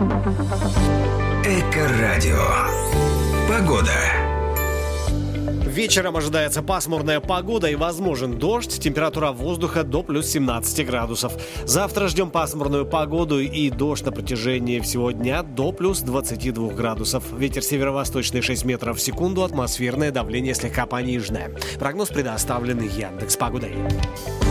Эко-радио. Погода. Вечером ожидается пасмурная погода и возможен дождь. Температура воздуха до плюс 17 градусов. Завтра ждем пасмурную погоду и дождь на протяжении всего дня до плюс 22 градусов. Ветер северо-восточный 6 метров в секунду. Атмосферное давление слегка пониженное. Прогноз предоставлен Яндекс.Погодой.